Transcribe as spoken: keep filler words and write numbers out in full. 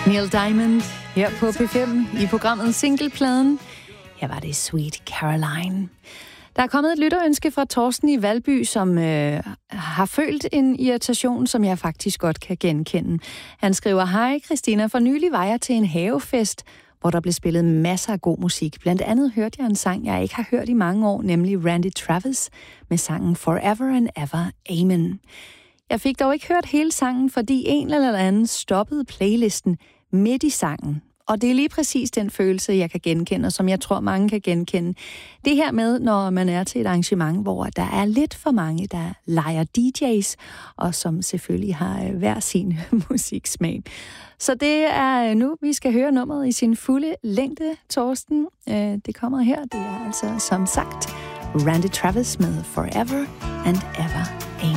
Neil Diamond her på P fem i programmet Singlepladen. Her var det Sweet Caroline. Der er kommet et lytterønske fra Torsten i Valby, som øh, har følt en irritation, som jeg faktisk godt kan genkende. Han skriver: Hej Christina, for nylig var jeg til en havefest, hvor der blev spillet masser af god musik. Blandt andet hørte jeg en sang, jeg ikke har hørt i mange år, nemlig Randy Travis med sangen Forever and Ever, Amen. Jeg fik dog ikke hørt hele sangen, fordi en eller anden stoppede playlisten midt i sangen. Og det er lige præcis den følelse, jeg kan genkende, og som jeg tror, mange kan genkende. Det her med, når man er til et arrangement, hvor der er lidt for mange, der leger D J's, og som selvfølgelig har hver sin musiksmag. Så det er nu, vi skal høre nummeret i sin fulde længde, Torsten. Det kommer her, det er altså som sagt Randy Travis med Forever and Ever.